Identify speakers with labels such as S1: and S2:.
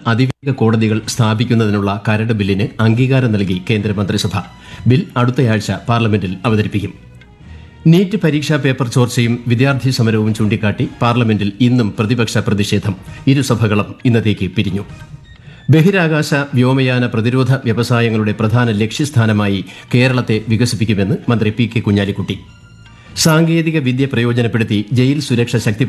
S1: അതിവേഗ കോടതികൾ സ്ഥാപിക്കുന്നതിനുള്ള കരട് ബില്ലിന് അംഗീകാരം നൽകി കേന്ദ്രമന്ത്രിസഭ. ബിൽ അടുത്തയാഴ്ച പാർലമെന്റിൽ അവതരിപ്പിക്കും. നീറ്റ് പരീക്ഷാ പേപ്പർ ചോർച്ചയും വിദ്യാർത്ഥി സമരവും ചൂണ്ടിക്കാട്ടി പാർലമെന്റിൽ ഇന്നും പ്രതിപക്ഷ പ്രതിഷേധം. ഇരുസഭകളും ഇന്നത്തേക്ക് പിരിഞ്ഞു. ബഹിരാകാശ വ്യോമയാന പ്രതിരോധ വ്യവസായങ്ങളുടെ പ്രധാന ലക്ഷ്യസ്ഥാനമായി കേരളത്തെ വികസിപ്പിക്കുമെന്ന് മന്ത്രി പി കെ കുഞ്ഞാലിക്കുട്ടി. സാങ്കേതിക വിദ്യ പ്രയോജനപ്പെടുത്തി ജയിൽ സുരക്ഷ ശക്തിപ്പെടുത്തും